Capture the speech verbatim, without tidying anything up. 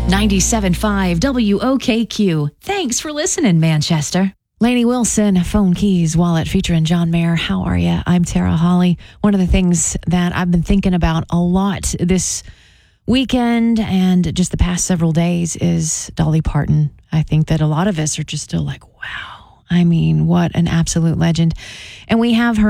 ninety-seven point five W O K Q. Thanks for listening, Manchester. Lainey Wilson, Phone Keys Wallet featuring John Mayer. How are you? I'm Tara Hawley. One of the things that I've been thinking about a lot this weekend and just the past several days is Dolly Parton. I think that a lot of us are just still like, wow. I mean, what an absolute legend. And we have her